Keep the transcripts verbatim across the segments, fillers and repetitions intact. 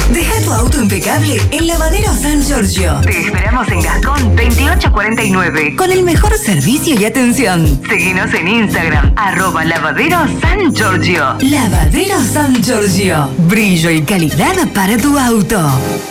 Deja tu auto impecable en Lavadero San Giorgio. Te esperamos en Gascón veintiocho cuarenta y nueve con el mejor servicio y atención. Seguinos en Instagram, arroba Lavadero San Giorgio. Lavadero San Giorgio. Brillo y calidad para tu auto.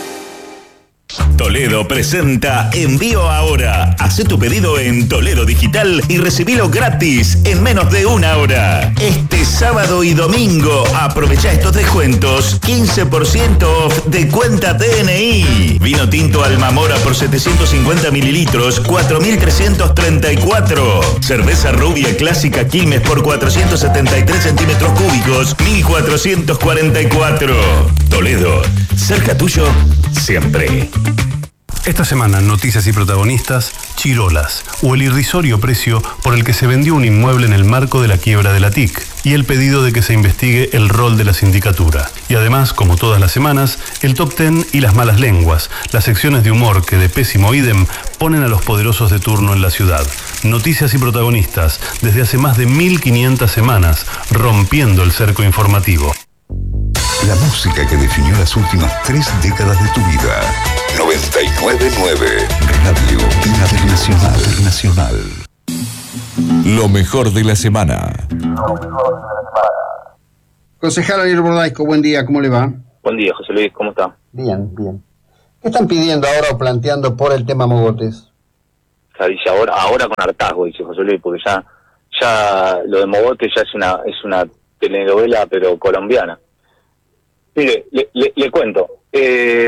Toledo presenta Envío Ahora. Hacé tu pedido en Toledo Digital y recibilo gratis en menos de una hora. Este sábado y domingo aprovecha estos descuentos. quince por ciento off de cuenta T N I. Vino tinto Almamora por setecientos cincuenta mililitros, cuatro mil trescientos treinta y cuatro. Cerveza rubia clásica Quilmes por cuatrocientos setenta y tres centímetros cúbicos, mil cuatrocientos cuarenta y cuatro. Toledo, cerca tuyo siempre. Esta semana, noticias y protagonistas, chirolas, o el irrisorio precio por el que se vendió un inmueble en el marco de la quiebra de la T I C, y el pedido de que se investigue el rol de la sindicatura. Y además, como todas las semanas, el top ten y las malas lenguas, las secciones de humor que de pésimo idem ponen a los poderosos de turno en la ciudad. Noticias y protagonistas, desde hace más de mil quinientas semanas, rompiendo el cerco informativo. La música que definió las últimas tres décadas de tu vida. noventa y nueve punto nueve Radio Internacional. Internacional. Lo mejor de la semana. Concejal Ariel Bordaico, buen día, ¿cómo le va? Buen día, José Luis, ¿cómo está? Bien, bien. ¿Qué están pidiendo ahora o planteando por el tema Mogotes? O sea, dice ahora, ahora con hartazgo, dice José Luis, porque ya, ya lo de Mogotes ya es una, es una telenovela, pero colombiana. Mire, le, le, le cuento. Eh,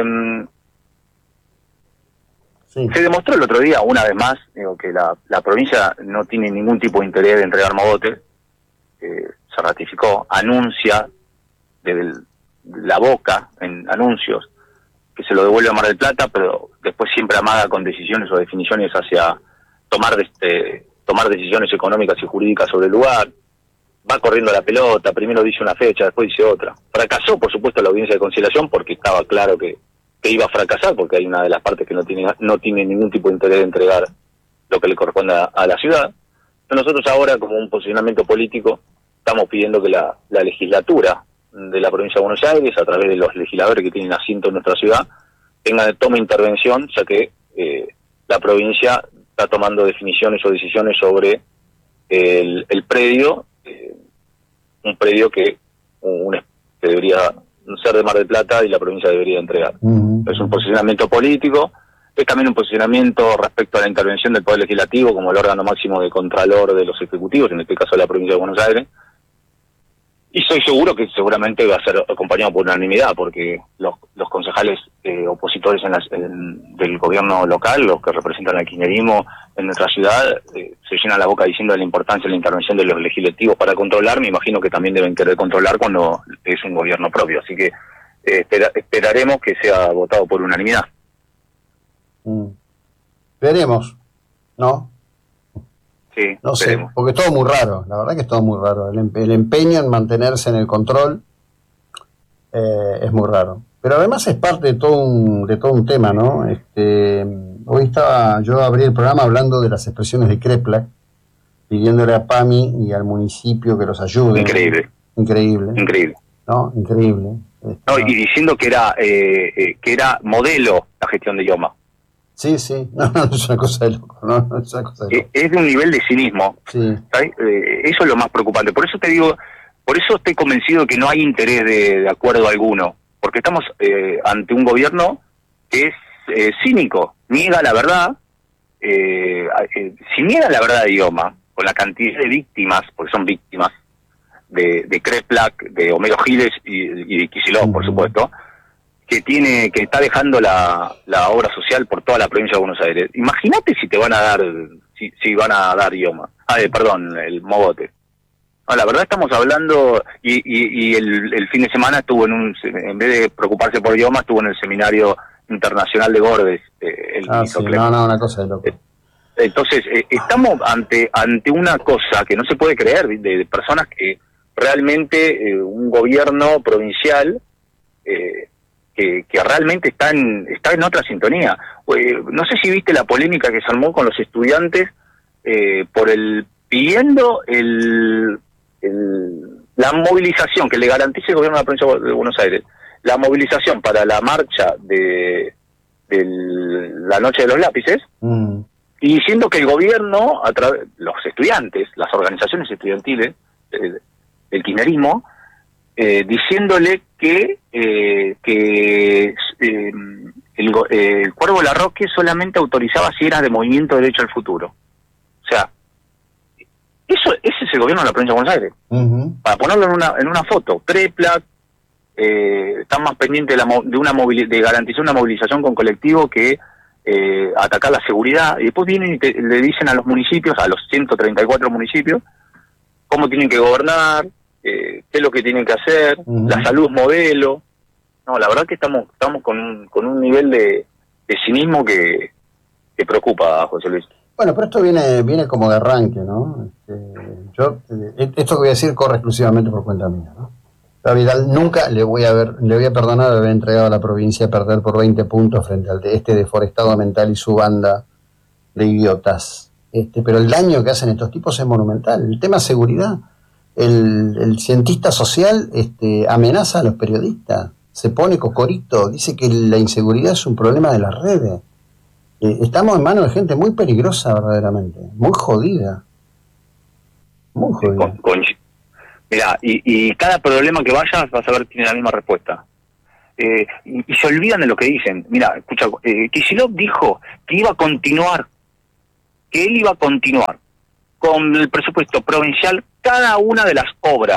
sí. Se demostró el otro día, una vez más, digo, que la, la provincia no tiene ningún tipo de interés de entregar Mogotes. Eh, se ratificó, anuncia desde la boca, en anuncios, que se lo devuelve a Mar del Plata, pero después siempre amaga con decisiones o definiciones hacia tomar, este, tomar decisiones económicas y jurídicas sobre el lugar. Va corriendo la pelota, primero dice una fecha, después dice otra. Fracasó, por supuesto, la audiencia de conciliación porque estaba claro que, que iba a fracasar, porque hay una de las partes que no tiene no tiene ningún tipo de interés de entregar lo que le corresponde a, a la ciudad. Pero nosotros ahora, como un posicionamiento político, estamos pidiendo que la, la legislatura de la provincia de Buenos Aires, a través de los legisladores que tienen asiento en nuestra ciudad, tenga tome intervención, ya que eh, la provincia está tomando definiciones o decisiones sobre el, el predio, eh, un predio que, un, que debería ser de Mar del Plata y la provincia debería entregar. Uh-huh. Es un posicionamiento político, es también un posicionamiento respecto a la intervención del Poder Legislativo como el órgano máximo de contralor de los ejecutivos, en este caso de la provincia de Buenos Aires. Y soy seguro que seguramente va a ser acompañado por unanimidad, porque los, los concejales eh, opositores en las, en, del gobierno local, los que representan al kirchnerismo en nuestra ciudad, eh, se llenan la boca diciendo de la importancia de la intervención de los legislativos para controlar. Me imagino que también deben querer controlar cuando es un gobierno propio. Así que eh, espera, esperaremos que sea votado por unanimidad. Mm. Veremos, ¿no? Sí, no sé, veremos. Porque es todo muy raro, la verdad que es todo muy raro. El, el empeño en mantenerse en el control eh, es muy raro. Pero además es parte de todo un, de todo un tema, ¿no? Este, hoy estaba, yo abrí el programa hablando de las expresiones de Kreplak, pidiéndole a PAMI y al municipio que los ayuden. Increíble. Increíble. Increíble. ¿No? Increíble. No, y diciendo que era, eh, eh, que era modelo la gestión de IOMA. Sí, sí, no, no, no es una cosa de loco, no, no es una cosa de loco. Es de un nivel de cinismo, sí. ¿sabes? Eh, eso es lo más preocupante. Por eso te digo, por eso estoy convencido de que no hay interés de, de acuerdo alguno, porque estamos eh, ante un gobierno que es eh, cínico, niega la verdad. Eh, eh, si niega la verdad de IOMA, con la cantidad de víctimas, porque son víctimas, de, de Kreplak, de Homero Giles y, y de Kicillof, uh-huh. por supuesto, que tiene que está dejando la, la obra social por toda la provincia de Buenos Aires. Imagínate si te van a dar si, si van a dar IOMA. Ah, eh, perdón, el Mogote. No, la verdad estamos hablando y, y, y el, el fin de semana estuvo en un en vez de preocuparse por IOMA estuvo en el seminario internacional de Gordes. Eh, el ah, sí, no, no, una cosa de loco. Eh, entonces eh, estamos ante ante una cosa que no se puede creer de, de personas que realmente eh, un gobierno provincial eh, Que, que realmente está en, está en otra sintonía. Eh, no sé si viste la polémica que se armó con los estudiantes eh, por el pidiendo el, el la movilización que le garantice el gobierno de la provincia de Buenos Aires la movilización para la marcha de, de la Noche de los Lápices, mm. y diciendo que el gobierno, a través los estudiantes, las organizaciones estudiantiles, eh, el kirchnerismo, eh, diciéndole que eh, que eh, el, eh, el Cuervo Larroque solamente autorizaba si era de Movimiento Derecho al Futuro. O sea, eso ese es el gobierno de la provincia de Buenos Aires. Uh-huh. Para ponerlo en una en una foto, Preplat, eh, están más pendientes de, la, de, una movil, de garantizar una movilización con colectivo que eh, atacar la seguridad. Y después vienen y te, le dicen a los municipios, a los ciento treinta y cuatro municipios, cómo tienen que gobernar, eh, qué es lo que tienen que hacer, uh-huh. la salud modelo. No, la verdad que estamos estamos con un, con un nivel de, de cinismo que, que preocupa a José Luis. Bueno, pero esto viene viene como de arranque, ¿no? Este, yo eh, esto que voy a decir corre exclusivamente por cuenta mía, ¿no? A Vidal nunca le voy a ver, le voy a perdonar haber entregado a la provincia a perder por veinte puntos frente al de este deforestado mental y su banda de idiotas. Este, pero el daño que hacen estos tipos es monumental. El tema seguridad, el, el cientista social este, amenaza a los periodistas, se pone cocorito, dice que la inseguridad es un problema de las redes. Eh, estamos en manos de gente muy peligrosa verdaderamente, muy jodida. Muy jodida. Con, con, mirá, y, y cada problema que vayas vas a ver tiene la misma respuesta. Eh, y, y se olvidan de lo que dicen. Mira, escucha, eh, Kicillof dijo que iba a continuar, que él iba a continuar con el presupuesto provincial cada una de las obras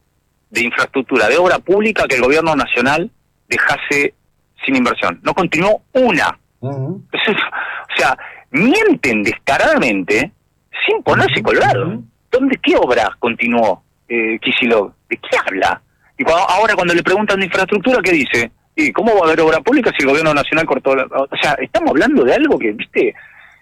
de infraestructura, de obra pública que el gobierno nacional dejase sin inversión. No continuó una. Uh-huh. Eso, o sea, mienten descaradamente sin ponerse colorado. Uh-huh. ¿Dónde, qué obra continuó eh, Kicillof? ¿De qué habla? Y cuando, ahora cuando le preguntan de infraestructura, ¿qué dice? ¿Y cómo va a haber obra pública si el gobierno nacional cortó la...? O sea, estamos hablando de algo que, viste...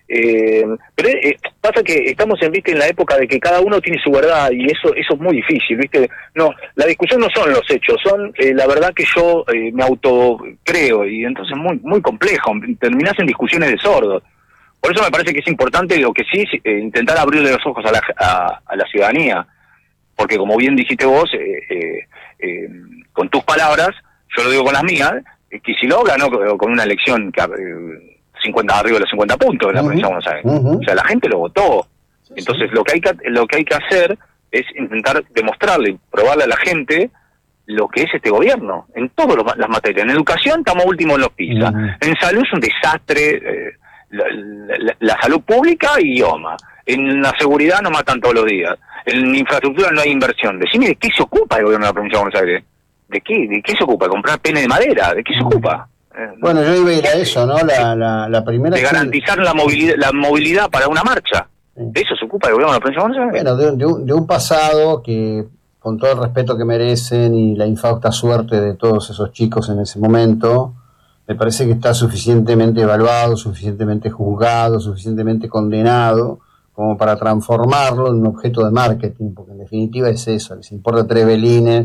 Eh, pero eh, pasa que estamos en viste en la época de que cada uno tiene su verdad y eso eso es muy difícil, viste. No, la discusión no son los hechos, son eh, la verdad que yo eh, me auto creo y entonces muy muy complejo, terminás en discusiones de sordos. Por eso me parece que es importante lo que sí eh, intentar abrirle los ojos a la a, a la ciudadanía, porque como bien dijiste vos eh, eh, eh, con tus palabras, yo lo digo con las mías, eh, Kicillof ganó con una elección que eh, cincuenta arriba de los cincuenta puntos de la uh-huh. provincia de Buenos Aires. Uh-huh. O sea, la gente lo votó. Sí, Entonces, sí. lo que hay que lo que hay que hacer es intentar demostrarle y probarle a la gente lo que es este gobierno en todas las materias. En educación estamos últimos en los PISA. Uh-huh. En salud es un desastre, eh, la, la, la salud pública y idioma. En la seguridad nos matan todos los días. En infraestructura no hay inversión. Decime de qué se ocupa el gobierno de la provincia de Buenos Aires. ¿De qué? ¿De qué se ocupa? ¿Comprar pene de madera? ¿De qué se ocupa? Bueno, yo iba a ir a eso, ¿no? La, la, la primera... De garantizar la movilidad, la movilidad para una marcha. Sí. ¿De eso se ocupa el gobierno de la provincia de Buenos Aires? Bueno, de, de, un, de un pasado que, con todo el respeto que merecen y la infausta suerte de todos esos chicos en ese momento, me parece que está suficientemente evaluado, suficientemente juzgado, suficientemente condenado, como para transformarlo en un objeto de marketing, porque en definitiva es eso, les importa tres velines.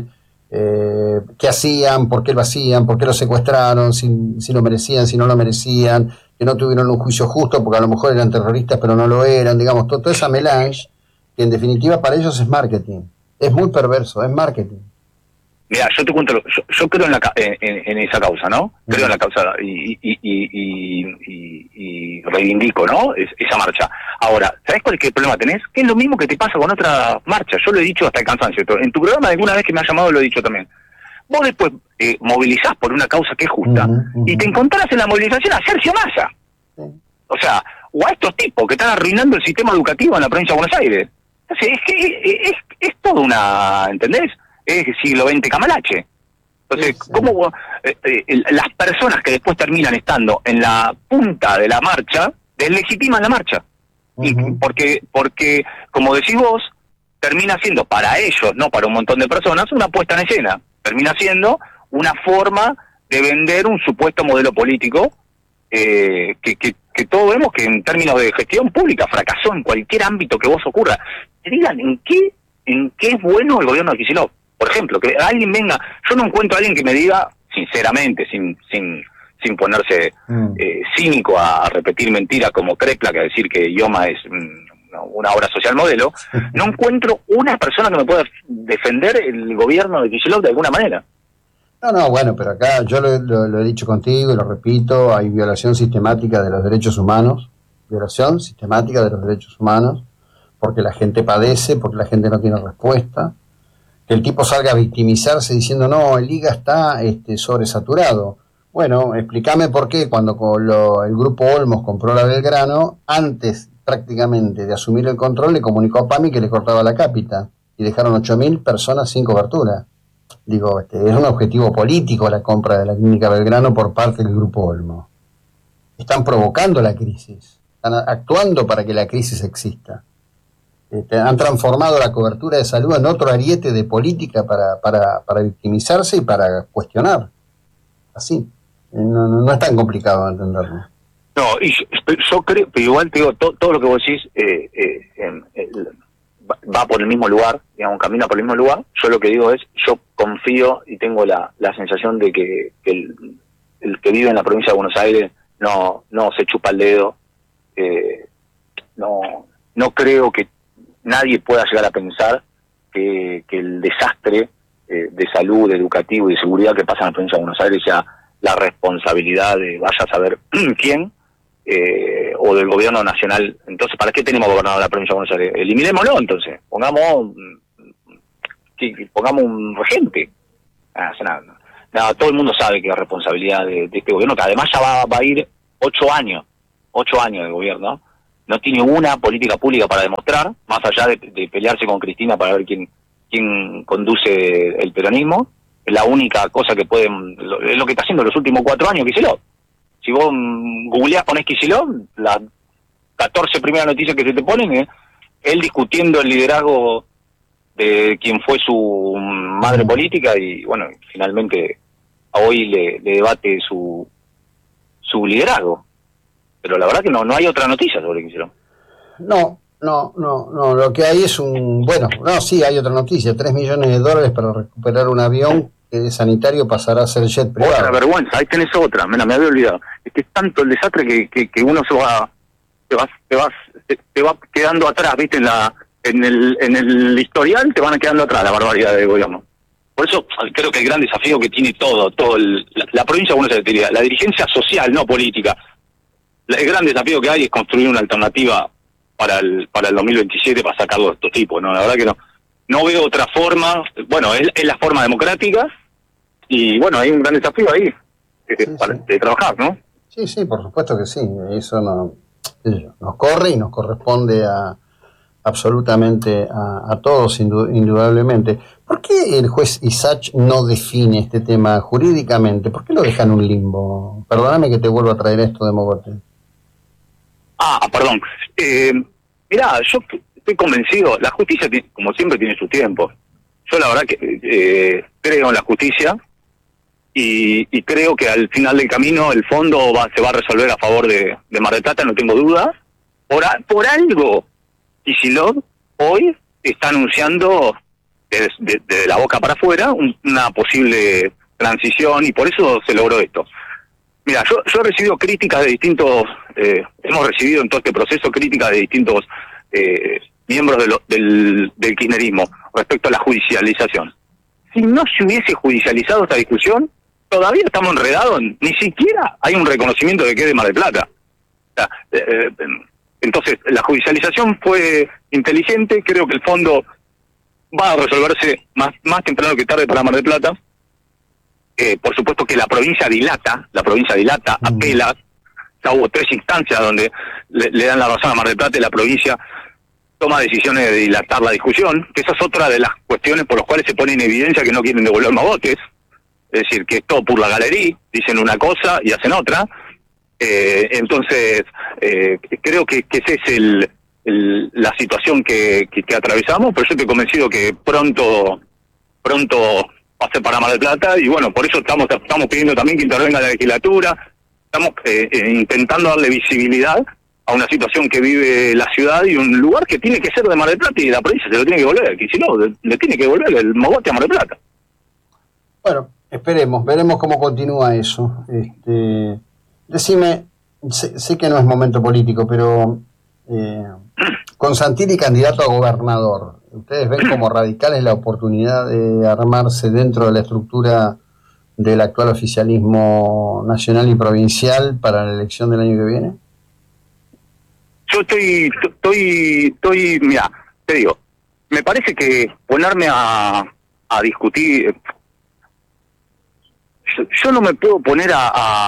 Eh, qué hacían, por qué lo hacían, por qué lo secuestraron, si, si lo merecían, si no lo merecían, que no tuvieron un juicio justo porque a lo mejor eran terroristas pero no lo eran, digamos, todo, toda esa melange que en definitiva para ellos es marketing, es muy perverso, es marketing. Mira, yo te cuento, yo, yo creo en, la, en, en esa causa, ¿no? Creo uh-huh. en la causa y, y, y, y, y, y reivindico, ¿no? Es, esa marcha. Ahora, ¿sabés cuál es el problema tenés? Que es lo mismo que te pasa con otra marcha. Yo lo he dicho hasta el cansancio. En tu programa alguna vez que me has llamado lo he dicho también. Vos después eh, movilizás por una causa que es justa uh-huh, uh-huh. y te encontrás en la movilización a Sergio Massa. Uh-huh. O sea, o a estos tipos que están arruinando el sistema educativo en la provincia de Buenos Aires. Entonces, es que es, es, es toda una, ¿entendés? Es siglo veinte Camalache. Entonces, sí, sí. ¿cómo eh, eh, las personas que después terminan estando en la punta de la marcha deslegitiman la marcha? Uh-huh. Y porque, porque, como decís vos, termina siendo para ellos, no para un montón de personas, una puesta en escena. Termina siendo una forma de vender un supuesto modelo político eh, que, que, que todos vemos que en términos de gestión pública fracasó en cualquier ámbito que vos ocurra. Te digan, ¿en qué, en qué es bueno el gobierno de Kicillof? Por ejemplo, que alguien venga, yo no encuentro a alguien que me diga, sinceramente, sin sin sin ponerse mm. eh, cínico a, a repetir mentiras como Preplat, que a decir que IOMA es mm, una obra social modelo, no encuentro una persona que me pueda defender el gobierno de Kicillof de alguna manera. No, no, bueno, pero acá yo lo, lo, lo he dicho contigo y lo repito, hay violación sistemática de los derechos humanos, violación sistemática de los derechos humanos, porque la gente padece, porque la gente no tiene respuesta. Que el tipo salga a victimizarse diciendo, no, el I G A está este, sobresaturado. Bueno, explícame por qué cuando con lo, el grupo Olmos compró la Belgrano, antes prácticamente de asumir el control, le comunicó a PAMI que le cortaba la cápita y dejaron ocho mil personas sin cobertura. Digo, este, es un objetivo político la compra de la clínica Belgrano por parte del grupo Olmos. Están provocando la crisis, están actuando para que la crisis exista. Este, han transformado la cobertura de salud en otro ariete de política para, para, para victimizarse y para cuestionar. Así. No, no, no es tan complicado entenderlo. No, y yo, yo creo, pero igual te digo, to, todo lo que vos decís eh, eh, eh, eh, va por el mismo lugar, digamos, camina por el mismo lugar. Yo lo que digo es, yo confío y tengo la, la sensación de que, que el, el que vive en la provincia de Buenos Aires no no se chupa el dedo. Eh, no no creo que nadie pueda llegar a pensar que, que el desastre eh, de salud, educativo y de seguridad que pasa en la provincia de Buenos Aires sea la responsabilidad de vaya a saber quién, eh, o del gobierno nacional. Entonces, ¿para qué tenemos gobernador de la provincia de Buenos Aires? Eliminémoslo entonces, pongamos que, pongamos un regente. Ah, nada, nada, todo el mundo sabe que es responsabilidad de, de este gobierno, que además ya va, va a ir ocho años, ocho años de gobierno, no tiene una política pública para demostrar, más allá de, de pelearse con Cristina para ver quién, quién conduce el peronismo. Es la única cosa que pueden, lo, es lo que está haciendo los últimos cuatro años Kicillof. Si vos um, googleás, ponés Kicillof, las catorce primeras noticias que se te ponen es él discutiendo el liderazgo de quien fue su madre política y, bueno, finalmente hoy le, le debate su su liderazgo. Pero la verdad que no no hay otra noticia sobre Kicillof. No, no, no, no, lo que hay es un, bueno, no, sí, hay otra noticia, tres millones de dólares para recuperar un avión que de sanitario pasará a ser jet privado. Otra vergüenza, ahí tenés otra, me, me había olvidado. Es que es tanto el desastre que, que, que uno se va, te vas, te vas, te, te va quedando atrás, viste, en la, en el, en el historial te van quedando atrás la barbaridad del gobierno. Por eso creo que el gran desafío que tiene todo, todo el, la, la provincia de Buenos Aires, la dirigencia social, no política, el gran desafío que hay es construir una alternativa para el para el dos mil veintisiete para sacarlo de estos tipos, ¿no? La verdad que no no veo otra forma. Bueno, es, es la forma democrática y, bueno, hay un gran desafío ahí eh, sí, para, sí. de trabajar, ¿no? Sí, sí, por supuesto que sí. Eso no, nos corre y nos corresponde a absolutamente a, a todos, indudablemente. ¿Por qué el juez Isach no define este tema jurídicamente? ¿Por qué lo deja en un limbo? Perdóname que te vuelva a traer esto de Mogote. Ah, perdón. Eh, mirá, yo estoy convencido, la justicia, tiene, como siempre, tiene su tiempo. Yo la verdad que eh, creo en la justicia y, y creo que al final del camino el fondo va, se va a resolver a favor de, de Mar del Plata, no tengo dudas. Por, a, por algo, Kicillof hoy está anunciando desde de, de la boca para afuera un, una posible transición y por eso se logró esto. Mira, yo, yo he recibido críticas de distintos, eh, hemos recibido en todo este proceso críticas de distintos eh, miembros de lo, del, del kirchnerismo respecto a la judicialización. Si no se hubiese judicializado esta discusión, todavía estamos enredados, ni siquiera hay un reconocimiento de que es de Mar del Plata. O sea, eh, entonces, la judicialización fue inteligente, creo que el fondo va a resolverse más, más temprano que tarde para Mar del Plata. Eh, por supuesto que la provincia dilata, la provincia dilata, mm. apela, ya hubo tres instancias donde le, le dan la razón a Mar del Plata y la provincia toma decisiones de dilatar la discusión, que esa es otra de las cuestiones por las cuales se pone en evidencia que no quieren devolver Mogotes, es decir, que es todo por la galería, dicen una cosa y hacen otra. Eh, entonces, eh, creo que, que esa es el, el, la situación que, que, que atravesamos, pero yo estoy convencido que pronto, pronto va a ser para Mar del Plata y bueno, por eso estamos estamos pidiendo también que intervenga la legislatura, estamos eh, eh, intentando darle visibilidad a una situación que vive la ciudad y un lugar que tiene que ser de Mar del Plata y la provincia se lo tiene que devolver, que si no, le tiene que devolver el Mogote a Mar del Plata. Bueno, esperemos, veremos cómo continúa eso. Este, decime, sé, sé que no es momento político, pero eh, con Santilli candidato a gobernador, ¿ustedes ven como radicales la oportunidad de armarse dentro de la estructura del actual oficialismo nacional y provincial para la elección del año que viene? Yo estoy, estoy, estoy, mira, te digo, me parece que ponerme a, a discutir, yo, yo no me puedo poner a,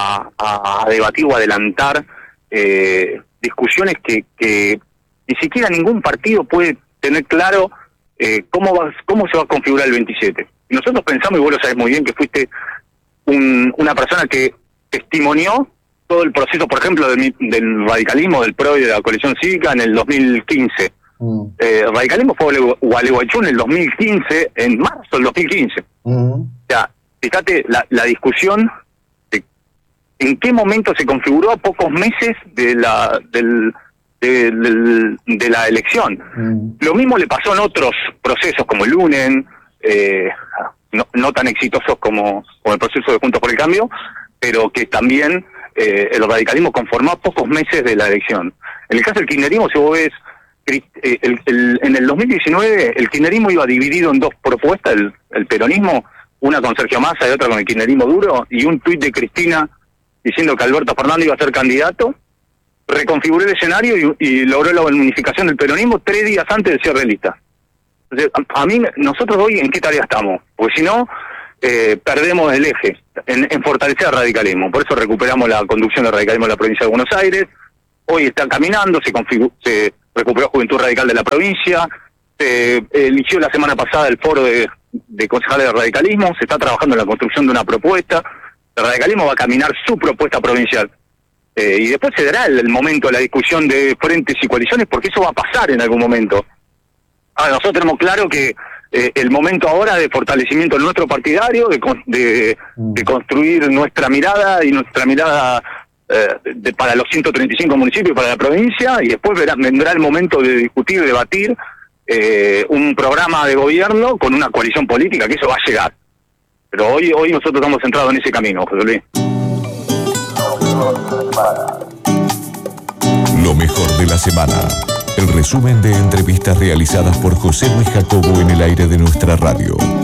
a, a debatir o adelantar eh, discusiones que, que ni siquiera ningún partido puede tener claro eh, cómo va, cómo se va a configurar el veintisiete. Y nosotros pensamos, y vos lo sabés muy bien, que fuiste un, una persona que testimonió todo el proceso, por ejemplo, del, del radicalismo, del P R O y de la coalición cívica en el dos mil quince. Mm. Eh, el radicalismo fue a Gualeguaychú en el dos mil quince, en marzo del dos mil quince. Mm. O sea, fíjate la, la discusión de en qué momento se configuró a pocos meses de la del, de, del, de la elección. Mm. Lo mismo le pasó en otros procesos como el UNEN, eh, no, no tan exitosos como, como el proceso de Juntos por el Cambio, pero que también Eh, el radicalismo conformó a pocos meses de la elección. En el caso del kirchnerismo, si vos ves, eh, el, el, en el dos mil diecinueve el kirchnerismo iba dividido en dos propuestas, el, el peronismo, una con Sergio Massa y otra con el kirchnerismo duro, y un tuit de Cristina diciendo que Alberto Fernández iba a ser candidato, reconfiguró el escenario y, y logró la unificación del peronismo tres días antes del cierre de lista. Entonces, a, a mí, nosotros hoy, ¿en qué tarea estamos? Porque si no, Eh, perdemos el eje en, en fortalecer el radicalismo. Por eso recuperamos la conducción del radicalismo en la provincia de Buenos Aires. Hoy está caminando, se, configu- se recuperó Juventud Radical de la provincia, se eligió la semana pasada el foro de, de concejales del radicalismo, se está trabajando en la construcción de una propuesta. El radicalismo va a caminar su propuesta provincial. Eh, y después se dará el, el momento de la discusión de frentes y coaliciones, porque eso va a pasar en algún momento. Ahora, nosotros tenemos claro que Eh, el momento ahora de fortalecimiento de nuestro partidario, de, de, de construir nuestra mirada y nuestra mirada eh, de, para los ciento treinta y cinco municipios y para la provincia, y después verá, vendrá el momento de discutir, de debatir eh, un programa de gobierno con una coalición política, que eso va a llegar. Pero hoy hoy nosotros estamos centrados en ese camino, José Luis. Lo mejor de la semana. El resumen de entrevistas realizadas por José Luis Jacobo en el aire de nuestra radio.